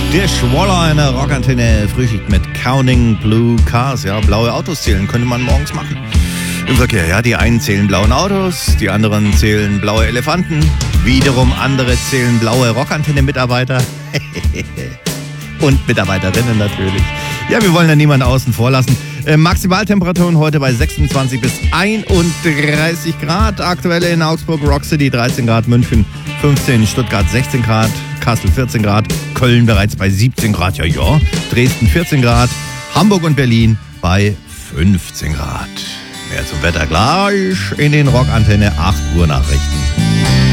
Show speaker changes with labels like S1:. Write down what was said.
S1: Der Schwaller einer Rockantenne Frühschicht mit Counting Blue Cars. Ja, blaue Autos zählen könnte man morgens machen. Im Verkehr, ja, die einen zählen blauen Autos, die anderen zählen blaue Elefanten, wiederum andere zählen blaue Rockantenne-Mitarbeiter und Mitarbeiterinnen natürlich. Ja, wir wollen ja niemanden außen vor lassen. Maximaltemperaturen heute bei 26 bis 31 Grad. Aktuelle in Augsburg, Rock City 13 Grad, München 15, Stuttgart 16 Grad, Kassel 14 Grad, Köln bereits bei 17 Grad, ja, Dresden 14 Grad, Hamburg und Berlin bei 15 Grad. Mehr zum Wetter gleich in den Rockantenne 8 Uhr Nachrichten.